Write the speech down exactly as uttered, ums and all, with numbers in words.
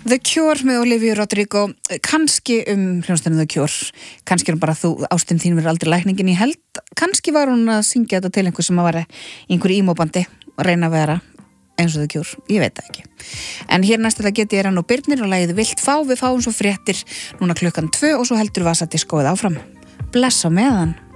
The Cure með Olivia Rodrigo, kannski um hljómsveitina The Cure, kannski er bara þú, ástin þín verður aldrei lækningin, ég held, kannski var hún að syngja þetta til einhver sem að var einhver ímóbandi og reyna að vera eins og The Cure, ég veit það ekki. En hér næstilega geti ég rann og Birnir og lagið Vilt fá, við fáum svo fréttir núna klukkan tvö og svo heldur Vasadiskóið áfram. Bless á meðan.